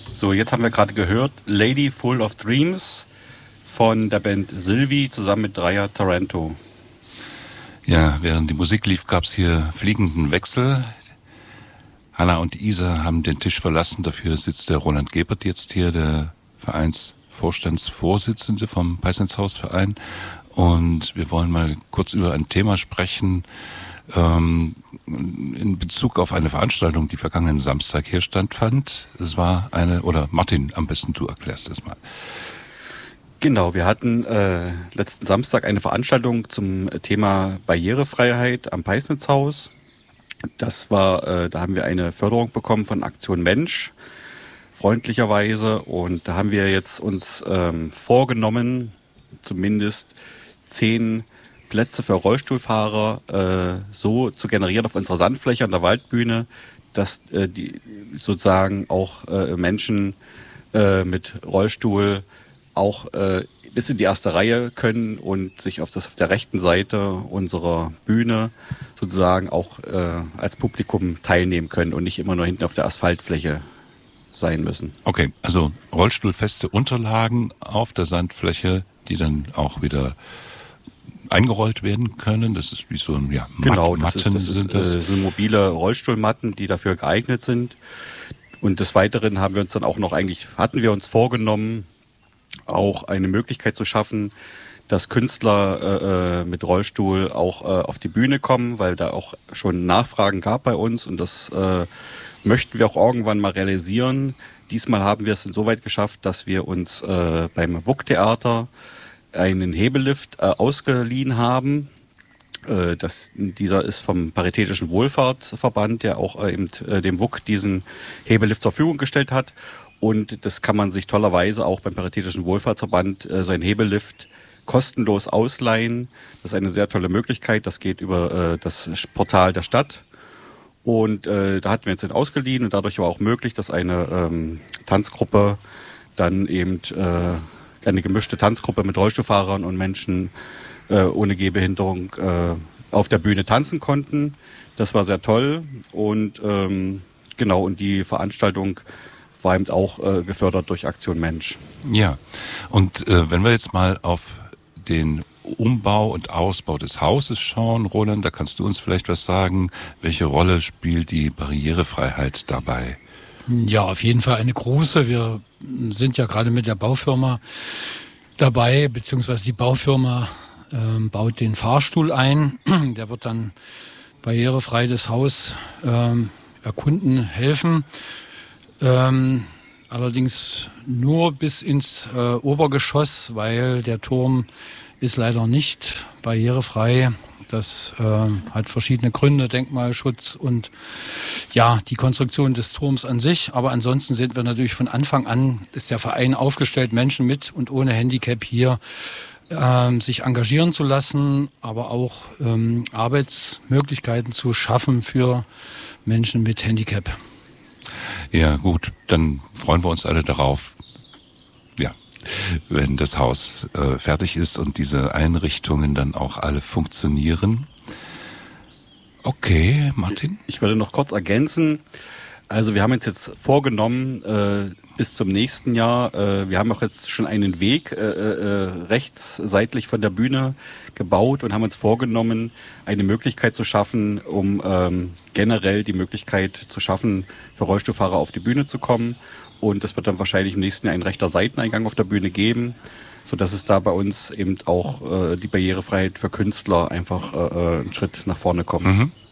So, jetzt haben wir gerade gehört Lady Full of Dreams von der Band Sylvie zusammen mit Dreier Taranto. Ja, während die Musik lief, gab es hier fliegenden Wechsel. Hanna und Isa haben den Tisch verlassen. Dafür sitzt der Roland Gebert jetzt hier, der Vereinsvorstandsvorsitzende vom Peißnitzhausverein. Und wir wollen mal kurz über ein Thema sprechen, in Bezug auf eine Veranstaltung, die vergangenen Samstag hier stattfand. Es war oder Martin, am besten du erklärst es mal. Genau, wir hatten letzten Samstag eine Veranstaltung zum Thema Barrierefreiheit am Peißnitzhaus. Das war, da haben wir eine Förderung bekommen von Aktion Mensch, freundlicherweise. Und da haben wir jetzt uns vorgenommen, zumindest 10 Plätze für Rollstuhlfahrer so zu generieren auf unserer Sandfläche an der Waldbühne, dass die sozusagen auch Menschen mit Rollstuhl auch bis in die erste Reihe können und sich auf der rechten Seite unserer Bühne sozusagen auch als Publikum teilnehmen können und nicht immer nur hinten auf der Asphaltfläche sein müssen. Okay, also rollstuhlfeste Unterlagen auf der Sandfläche, die dann auch wieder eingerollt werden können. Das ist wie so ein Matten sind das. Sind mobile Rollstuhlmatten, die dafür geeignet sind. Und des Weiteren hatten wir uns vorgenommen, auch eine Möglichkeit zu schaffen, dass Künstler mit Rollstuhl auch auf die Bühne kommen, weil da auch schon Nachfragen gab bei uns und das möchten wir auch irgendwann mal realisieren. Diesmal haben wir es insoweit geschafft, dass wir uns beim WUK-Theater einen Hebelift ausgeliehen haben. Dieser ist vom Paritätischen Wohlfahrtsverband, der auch eben dem WUK diesen Hebelift zur Verfügung gestellt hat. Und das kann man sich tollerweise auch beim Paritätischen Wohlfahrtsverband sein Hebelift kostenlos ausleihen. Das ist eine sehr tolle Möglichkeit. Das geht über das Portal der Stadt. Und da hatten wir jetzt den ausgeliehen und dadurch war auch möglich, dass eine Tanzgruppe dann eben eine gemischte Tanzgruppe mit Rollstuhlfahrern und Menschen ohne Gehbehinderung auf der Bühne tanzen konnten. Das war sehr toll und und die Veranstaltung war eben auch gefördert durch Aktion Mensch. Ja, und wenn wir jetzt mal auf den Umbau und Ausbau des Hauses schauen, Roland, da kannst du uns vielleicht was sagen. Welche Rolle spielt die Barrierefreiheit dabei? Ja, auf jeden Fall eine große. Wir sind ja gerade mit der Baufirma dabei, beziehungsweise die Baufirma baut den Fahrstuhl ein. Der wird dann barrierefrei das Haus erkunden, helfen. Allerdings nur bis ins Obergeschoss, weil der Turm ist leider nicht barrierefrei. Das hat verschiedene Gründe, Denkmalschutz und ja, die Konstruktion des Turms an sich. Aber ansonsten sind wir natürlich von Anfang an, ist der Verein aufgestellt, Menschen mit und ohne Handicap hier sich engagieren zu lassen, aber auch Arbeitsmöglichkeiten zu schaffen für Menschen mit Handicap. Ja gut, dann freuen wir uns alle darauf, ja, wenn das Haus fertig ist und diese Einrichtungen dann auch alle funktionieren. Okay, Martin? Ich würde noch kurz ergänzen. Also wir haben uns jetzt vorgenommen, bis zum nächsten Jahr, wir haben auch jetzt schon einen Weg rechts seitlich von der Bühne gebaut und haben uns vorgenommen, eine Möglichkeit zu schaffen, um generell die Möglichkeit zu schaffen, für Rollstuhlfahrer auf die Bühne zu kommen. Und das wird dann wahrscheinlich im nächsten Jahr einen rechter Seiteneingang auf der Bühne geben, sodass es da bei uns eben auch die Barrierefreiheit für Künstler einfach einen Schritt nach vorne kommt. Mhm.